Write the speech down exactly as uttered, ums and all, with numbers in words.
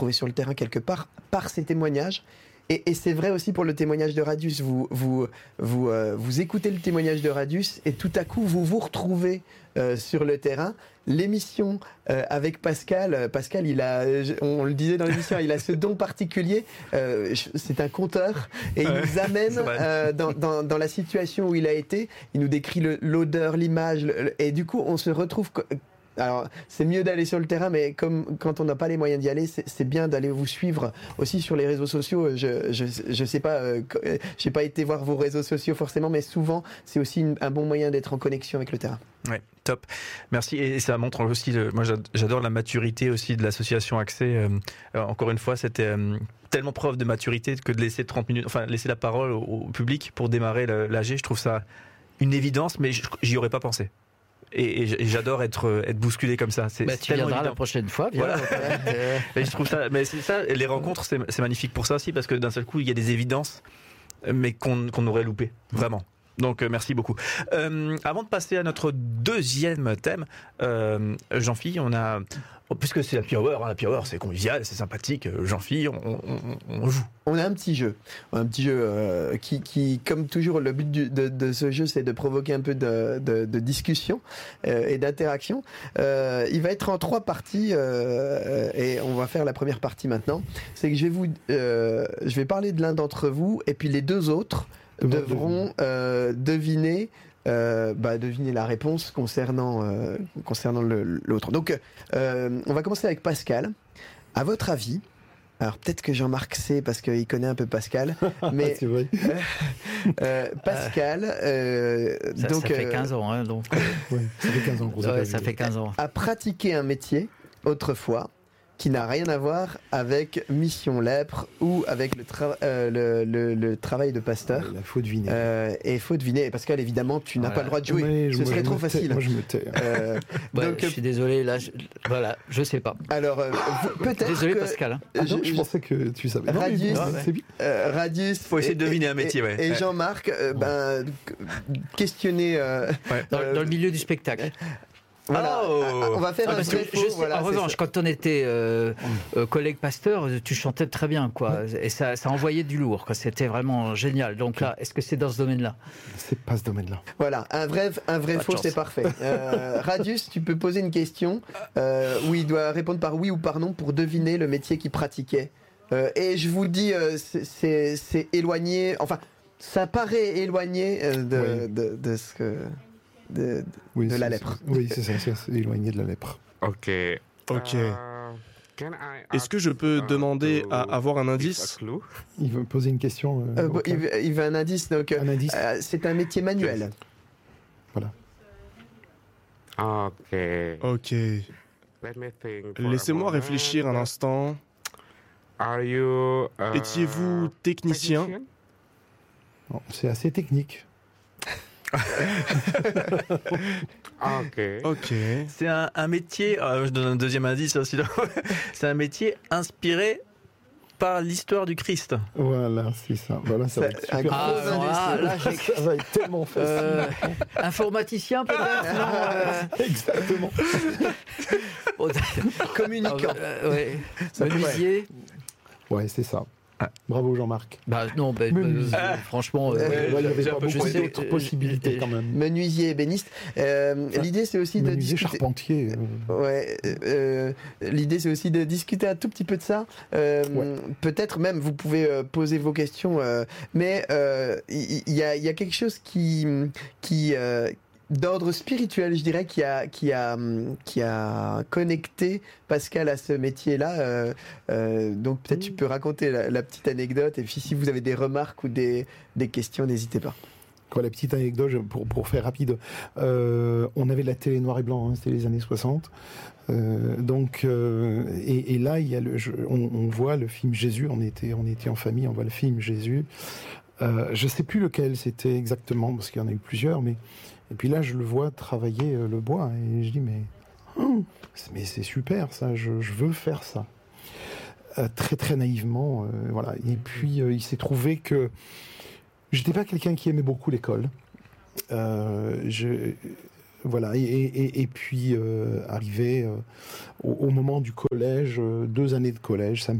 retrouver sur le terrain quelque part par ces témoignages. Et, et c'est vrai aussi pour le témoignage de Radius. Vous, vous, vous, euh, vous écoutez le témoignage de Radius et tout à coup, vous vous retrouvez euh, sur le terrain. L'émission euh, avec Pascal, euh, Pascal, il a, on le disait dans l'émission, il a ce don particulier. Euh, c'est un conteur et il ouais, nous amène euh, dans, dans, dans la situation où il a été. Il nous décrit le, l'odeur, l'image, le, et du coup, on se retrouve. Co- Alors, c'est mieux d'aller sur le terrain, mais comme quand on n'a pas les moyens d'y aller, c'est, c'est bien d'aller vous suivre aussi sur les réseaux sociaux. Je, je, je sais pas, euh, j'ai pas été voir vos réseaux sociaux forcément, mais souvent, c'est aussi une, un bon moyen d'être en connexion avec le terrain. Ouais, top. Merci. Et ça montre aussi, le, moi j'adore la maturité aussi de l'association Accès. Euh, encore une fois, c'était euh, tellement preuve de maturité que de laisser trente minutes, enfin, laisser la parole au, au public pour démarrer le, l'A G. Je trouve ça une évidence, mais j'y aurais pas pensé. Et, et j'adore être, être bousculé comme ça. C'est, bah, c'est tu viendras évident. La prochaine fois. Viens. Voilà. Et je trouve ça, mais c'est ça, les rencontres, c'est, c'est magnifique pour ça aussi, parce que d'un seul coup, il y a des évidences, mais qu'on, qu'on aurait loupé. Vraiment. Donc, euh, merci beaucoup. Euh, avant de passer à notre deuxième thème, euh, Jean-Phil, on a, oh, puisque c'est la Happy Hour, hein, la Happy Hour, c'est convivial, c'est sympathique. Jean-Phil, on, on, on joue. On a un petit jeu, un petit jeu euh, qui, qui, comme toujours, le but du, de, de ce jeu, c'est de provoquer un peu de, de, de discussion euh, et d'interaction. Euh, il va être en trois parties euh, et on va faire la première partie maintenant. C'est que je vais vous, euh, je vais parler de l'un d'entre vous et puis les deux autres devront euh, deviner, euh, bah, deviner la réponse concernant euh, concernant le, l'autre. Donc, euh, on va commencer avec Pascal. À votre avis, alors peut-être que Jean-Marc sait parce qu'il connaît un peu Pascal, mais c'est vrai. Euh, euh, Pascal, euh, ça, donc ça fait quinze ans, hein, donc. Ouais, ça fait quinze ans. Gros ouais, ça fait quinze ans. A pratiqué un métier autrefois qui n'a rien à voir avec Mission Lèpre ou avec le, tra- euh, le, le, le travail de pasteur. Il faut deviner. Euh, et il faut deviner. Pascal, évidemment, tu n'as voilà. pas le droit de jouer. Mais Ce serait trop tais, facile. Moi, je me tais. Euh, ouais, donc, je suis désolé, là, je, voilà, je sais pas. Alors, euh, peut-être Désolé, que, Pascal. Hein. Ah non, je, je pensais que tu savais. Radius, non, mais, ouais. c'est bien. Euh, Radius. Faut essayer de deviner un métier, ouais. Et, et ouais. Jean-Marc, euh, ben, questionner. Euh, ouais. Dans, euh, dans le milieu du spectacle. Voilà, oh on va faire ah, un parce vrai que faux, je sais, voilà, en revanche, quand on était euh, euh, collègue pasteur, tu chantais très bien, quoi, et ça, ça envoyait du lourd, quoi. C'était vraiment génial. Donc là, est-ce que c'est dans ce domaine-là ? C'est pas ce domaine-là. Voilà, un vrai, un vrai faux, c'est parfait. Euh, Radius, tu peux poser une question euh, où il doit répondre par oui ou par non pour deviner le métier qu'il pratiquait. Euh, et je vous le dis, euh, c'est, c'est, c'est éloigné, enfin, ça paraît éloigné euh, de, oui. de, de ce que... de, de, oui, de c'est, la lèpre. C'est, oui, c'est ça, c'est, c'est éloigné de la lèpre. Ok. Ok. Uh, Est-ce que je peux demander à avoir un indice ? Il veut poser une question. Euh, bon, il, veut, il veut un indice, donc un indice. Euh, c'est un métier manuel. Voilà. Ok. Ok. Laissez-moi réfléchir un instant. Are you, uh, Étiez-vous technicien ? Bon, c'est assez technique. Ok. Ok. C'est un, un métier, euh, je donne un deuxième indice aussi, c'est un métier inspiré par l'histoire du Christ. Voilà, c'est ça. Voilà, ça, ça va être super. Ah, ah, là, j'ai... ça va être tellement facile. Euh, informaticien peut-être non, euh... Exactement. Communicant. Euh, ouais. Menuisier. Ouais, c'est ça. Bravo Jean-Marc. Bah non, bah, euh, franchement, euh, ouais, il y avait pas beaucoup sais, d'autres possibilités quand même. Menuisier, ébéniste. Euh, l'idée c'est aussi Menuisier, de discuter. charpentier. Euh... Ouais. Euh, l'idée c'est aussi de discuter un tout petit peu de ça. Euh, ouais. Peut-être même vous pouvez euh, poser vos questions, euh, mais il euh, y, y, a, y a quelque chose qui qui euh, d'ordre spirituel, je dirais, qui a, qui a, qui a connecté Pascal à ce métier-là. Euh, euh, donc peut-être mmh. tu peux raconter la, la petite anecdote. Et puis si vous avez des remarques ou des, des questions, n'hésitez pas. Quoi, la petite anecdote, pour, pour faire rapide, euh, on avait la télé noir et blanc, hein, c'était les années soixante. Euh, donc, euh, et, et là, il y a le, je, on, on voit le film Jésus. On était, on était en famille, on voit le film Jésus. Euh, je sais plus lequel c'était exactement, parce qu'il y en a eu plusieurs, mais et puis là, je le vois travailler euh, le bois, et je dis, mais, hum, c'est, mais c'est super, ça, je, je veux faire ça. Euh, très, très naïvement, euh, voilà. Et puis, euh, il s'est trouvé que j'étais pas quelqu'un qui aimait beaucoup l'école. Euh, je, voilà, et, et, et puis euh, arrivé euh, au, au moment du collège, euh, deux années de collège, ça me